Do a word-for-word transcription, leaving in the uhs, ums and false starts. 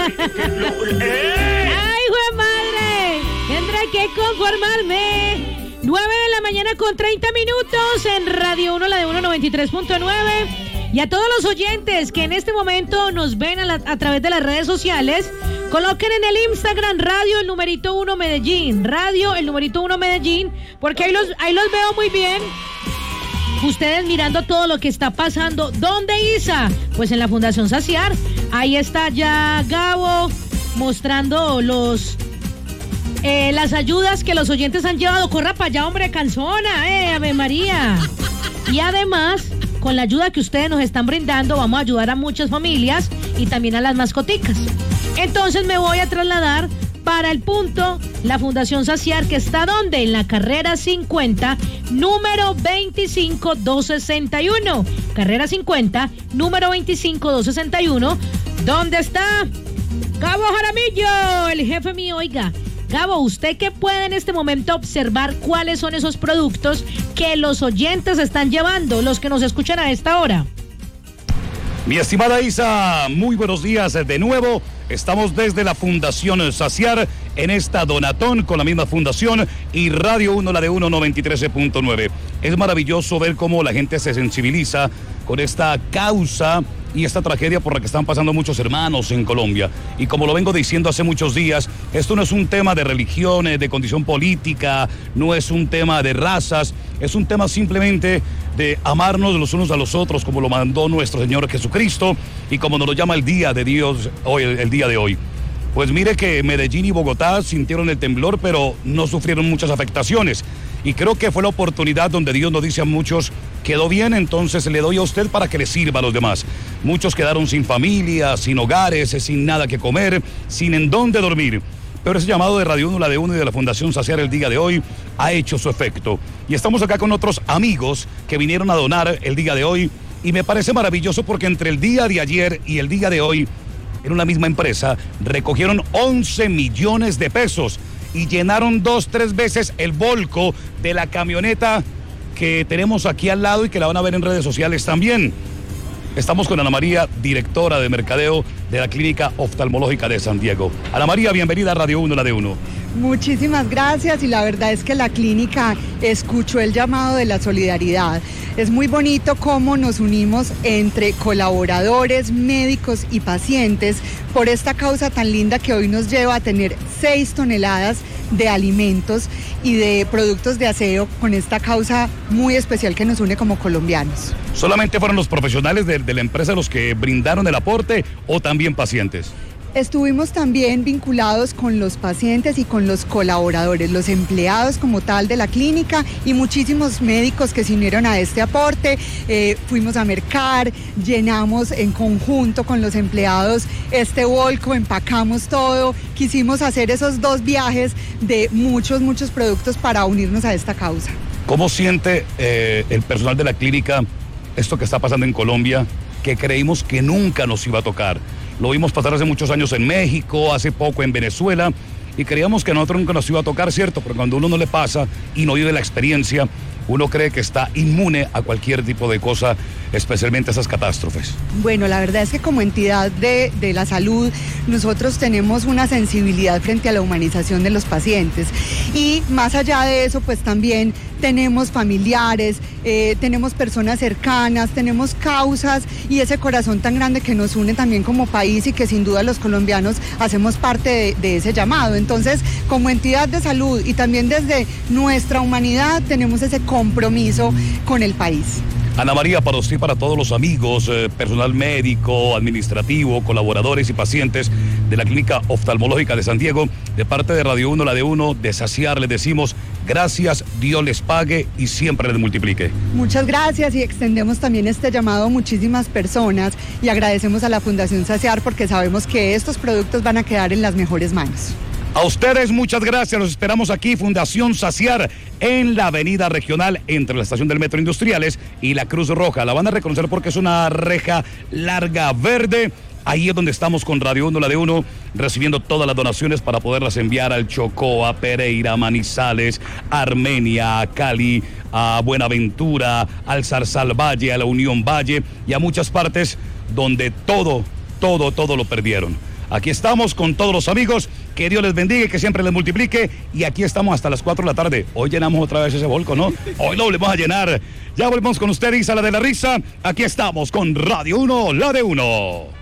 ¡Ay, jue madre! Tendré que conformarme. nueve de la mañana con treinta minutos en Radio uno, la de uno noventa y tres punto nueve. Y a todos los oyentes que en este momento nos ven a, la, a través de las redes sociales, coloquen en el Instagram Radio el numerito uno Medellín, Radio el numerito uno Medellín, porque ahí los, ahí los veo muy bien. Ustedes mirando todo lo que está pasando. ¿Dónde, Isa? Pues en la Fundación Saciar. Ahí está ya Gabo mostrando los eh, las ayudas que los oyentes han llevado. Corra para allá, hombre, canzona, eh, Ave María. Y además, con la ayuda que ustedes nos están brindando, vamos a ayudar a muchas familias y también a las mascoticas. Entonces me voy a trasladar para el punto, la Fundación Saciar, que está ¿dónde? En la carrera cincuenta, número veinticinco mil doscientos sesenta y uno. Carrera cincuenta, número veinticinco mil doscientos sesenta y uno. ¿Dónde está Gabo Jaramillo, el jefe mío? Oiga, Gabo, ¿usted qué puede en este momento observar cuáles son esos productos que los oyentes están llevando, los que nos escuchan a esta hora? Mi estimada Isa, muy buenos días de nuevo. Estamos desde la Fundación Saciar en esta donatón con la misma fundación y Radio uno, la de uno noventa y tres punto nueve. Es maravilloso ver cómo la gente se sensibiliza con esta causa y esta tragedia por la que están pasando muchos hermanos en Colombia. Y como lo vengo diciendo hace muchos días, esto no es un tema de religiones, de condición política, no es un tema de razas, es un tema simplemente de amarnos los unos a los otros, como lo mandó nuestro Señor Jesucristo y como nos lo llama el día de Dios hoy, el, el día de hoy. Pues mire que Medellín y Bogotá sintieron el temblor, pero no sufrieron muchas afectaciones. Y creo que fue la oportunidad donde Dios nos dice a muchos, quedó bien, entonces le doy a usted para que le sirva a los demás. Muchos quedaron sin familia, sin hogares, sin nada que comer, sin en dónde dormir. Pero ese llamado de Radio uno, la de uno y de la Fundación Saciar el día de hoy ha hecho su efecto. Y estamos acá con otros amigos que vinieron a donar el día de hoy. Y me parece maravilloso porque entre el día de ayer y el día de hoy, en una misma empresa, recogieron once millones de pesos y llenaron dos, tres veces el volco de la camioneta que tenemos aquí al lado y que la van a ver en redes sociales también. Estamos con Ana María, directora de mercadeo de la Clínica Oftalmológica de San Diego. Ana María, bienvenida a Radio uno, la de uno. Muchísimas gracias, y la verdad es que la clínica escuchó el llamado de la solidaridad. Es muy bonito cómo nos unimos entre colaboradores, médicos y pacientes por esta causa tan linda que hoy nos lleva a tener seis toneladas de alimentos y de productos de aseo con esta causa muy especial que nos une como colombianos. ¿Solamente fueron los profesionales de, de la empresa los que brindaron el aporte o también pacientes? Estuvimos también vinculados con los pacientes y con los colaboradores, los empleados como tal de la clínica y muchísimos médicos que se unieron a este aporte. Eh, fuimos a mercar, llenamos en conjunto con los empleados este volco, empacamos todo, quisimos hacer esos dos viajes de muchos, muchos productos para unirnos a esta causa. ¿Cómo siente eh, el personal de la clínica esto que está pasando en Colombia, que creímos que nunca nos iba a tocar? Lo vimos pasar hace muchos años en México, hace poco en Venezuela, y creíamos que a nosotros nunca nos iba a tocar, ¿cierto? Pero cuando uno no le pasa y no vive la experiencia, uno cree que está inmune a cualquier tipo de cosa, especialmente a esas catástrofes. Bueno, la verdad es que como entidad de, de la salud, nosotros tenemos una sensibilidad frente a la humanización de los pacientes. Y más allá de eso, pues también tenemos familiares, eh, tenemos personas cercanas, tenemos causas y ese corazón tan grande que nos une también como país y que sin duda los colombianos hacemos parte de, de ese llamado. Entonces, como entidad de salud y también desde nuestra humanidad, tenemos ese compromiso con el país. Ana María, para usted y para todos los amigos, eh, personal médico, administrativo, colaboradores y pacientes de la Clínica Oftalmológica de San Diego, de parte de Radio uno, la de uno, de Saciar, les decimos gracias, Dios les pague y siempre les multiplique. Muchas gracias, y extendemos también este llamado a muchísimas personas y agradecemos a la Fundación Saciar porque sabemos que estos productos van a quedar en las mejores manos. A ustedes muchas gracias, los esperamos aquí, Fundación Saciar, en la avenida regional entre la estación del Metro Industriales y la Cruz Roja. La van a reconocer porque es una reja larga verde. Ahí es donde estamos con Radio uno, la de uno, recibiendo todas las donaciones para poderlas enviar al Chocó, a Pereira, a Manizales, a Armenia, a Cali, a Buenaventura, al Zarzal Valle, a la Unión Valle y a muchas partes donde todo, todo, todo lo perdieron. Aquí estamos con todos los amigos. Que Dios les bendiga y que siempre les multiplique. Y aquí estamos hasta las cuatro de la tarde. Hoy llenamos otra vez ese volco, ¿no? Hoy lo volvemos a llenar. Ya volvemos con usted, Isa, la de la risa. Aquí estamos con Radio uno, la de uno.